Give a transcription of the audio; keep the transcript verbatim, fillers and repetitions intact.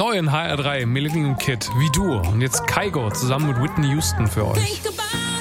neuen H R drei Millennium Kid, wie du. Und jetzt Kygo zusammen mit Whitney Houston für euch. Think about